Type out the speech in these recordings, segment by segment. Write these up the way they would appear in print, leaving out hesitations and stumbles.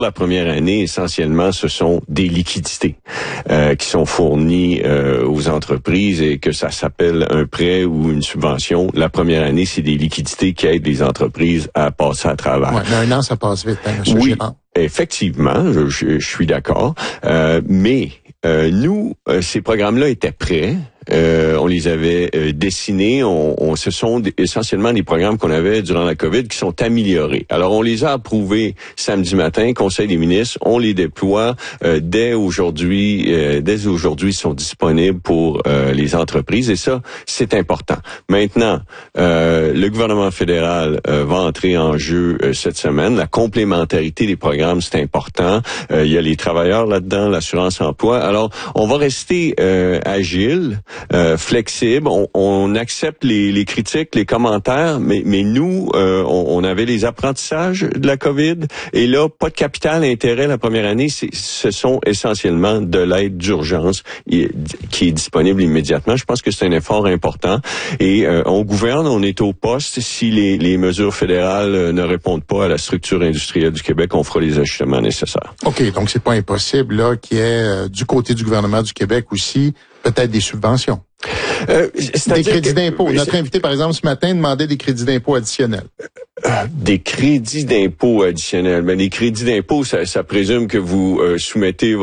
La première année, essentiellement, ce sont des liquidités qui sont fournies aux entreprises et que ça s'appelle un prêt ou une subvention. La première année, c'est des liquidités qui aident les entreprises à passer à travers. Ouais, mais un an, ça passe vite, hein, M. Girard. Effectivement, je suis d'accord. Mais nous, ces programmes-là étaient prêts. On les avait dessinés. Ce sont essentiellement des programmes qu'on avait durant la COVID qui sont améliorés. Alors, on les a approuvés samedi matin, Conseil des ministres. On les déploie dès aujourd'hui. Dès aujourd'hui, ils sont disponibles pour les entreprises et ça, c'est important. Maintenant, le gouvernement fédéral va entrer en jeu cette semaine. La complémentarité des programmes, c'est important. Il y a les travailleurs là-dedans, l'assurance emploi. Alors, on va rester agile. Flexible, on accepte les critiques, les commentaires, mais nous, on avait les apprentissages de la COVID, et là, pas de capital intérêt la première année, ce sont essentiellement de l'aide d'urgence qui est disponible immédiatement. Je pense que c'est un effort important, et on gouverne, on est au poste. Si les mesures fédérales ne répondent pas à la structure industrielle du Québec, on fera les ajustements nécessaires. OK, donc c'est pas impossible là qu'il y ait du côté du gouvernement du Québec aussi peut-être des subventions. Des crédits d'impôt. Notre invité, par exemple, ce matin, demandait des crédits d'impôt additionnels. Des crédits d'impôt additionnels. Mais les crédits d'impôt, ça présume que vous soumettez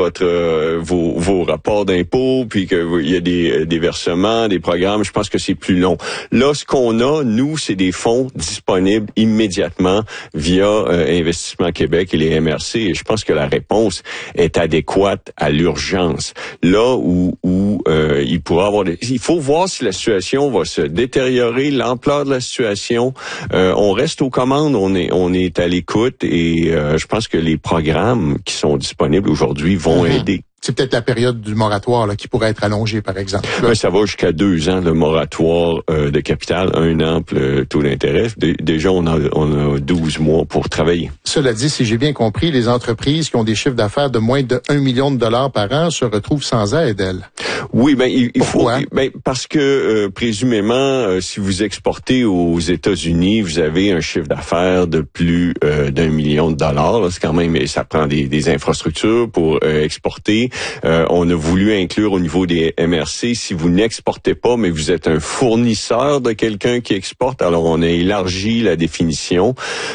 vos rapports d'impôt, puis qu'il y a des versements, des programmes. Je pense que c'est plus long. Là, ce qu'on a, nous, c'est des fonds disponibles immédiatement via Investissement Québec et les MRC. Et je pense que la réponse est adéquate à l'urgence. Là où il pourra avoir il faut voir si la situation va se détériorer, l'ampleur de la situation. On reste aux commandes, on est à l'écoute, et je pense que les programmes qui sont disponibles aujourd'hui vont aider. C'est peut-être la période du moratoire là, qui pourrait être allongée, par exemple. Ben, ça va jusqu'à 2 ans, le moratoire de capital, 1 an pour le taux d'intérêt. Déjà, on a 12 mois pour travailler. Cela dit, si j'ai bien compris, les entreprises qui ont des chiffres d'affaires de moins de 1 million de dollars par an se retrouvent sans aide, elles. Oui, ben il faut. Ben, parce que présumément, si vous exportez aux États-Unis, vous avez un chiffre d'affaires de plus d'1 million de dollars. Là, c'est quand même, ça prend des infrastructures pour exporter. On a voulu inclure au niveau des MRC, si vous n'exportez pas, mais vous êtes un fournisseur de quelqu'un qui exporte, alors on a élargi la définition.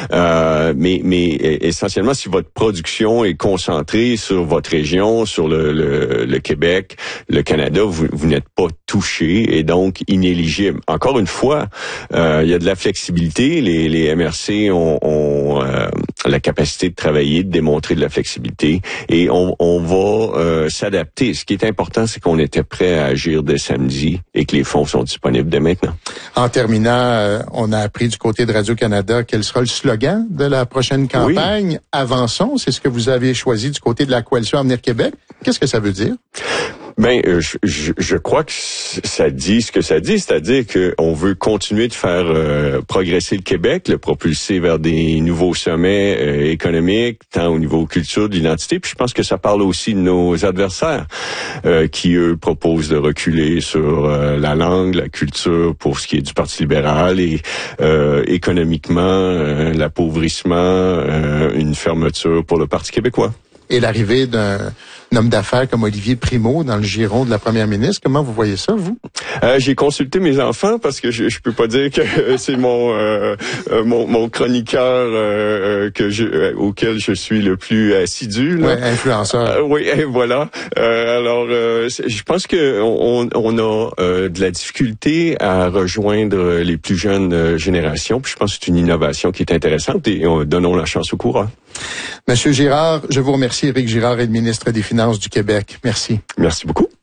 Mais essentiellement, si votre production est concentrée sur votre région, sur le Québec, le Canada, vous n'êtes pas touché et donc inéligible. Encore une fois, il y a de la flexibilité. Les MRC ont la capacité de travailler, de démontrer de la flexibilité, et on va s'adapter. Ce qui est important, c'est qu'on était prêt à agir dès samedi et que les fonds sont disponibles dès maintenant. En terminant, on a appris du côté de Radio-Canada quel sera le slogan de la prochaine campagne. Oui. Avançons, c'est ce que vous avez choisi du côté de la Coalition Avenir Québec. Qu'est-ce que ça veut dire? Ben, je crois que ça dit ce que ça dit, c'est-à-dire qu'on veut continuer de faire progresser le Québec, le propulser vers des nouveaux sommets économiques, tant au niveau culture, de l'identité. Puis je pense que ça parle aussi de nos adversaires qui, eux, proposent de reculer sur la langue, la culture pour ce qui est du Parti libéral, et économiquement, l'appauvrissement, une fermeture pour le Parti québécois. Et l'arrivée d'un homme d'affaires comme Olivier Primo dans le giron de la première ministre, comment vous voyez ça, vous? J'ai consulté mes enfants parce que je peux pas dire que c'est mon chroniqueur auquel je suis le plus assidu. Oui, influenceur. Oui, voilà. Alors, je pense que on a de la difficulté à rejoindre les plus jeunes générations. Puis je pense que c'est une innovation qui est intéressante, et donnons la chance au courant. Monsieur Girard, je vous remercie. Éric Girard est le ministre des Finances du Québec. Merci. Merci beaucoup.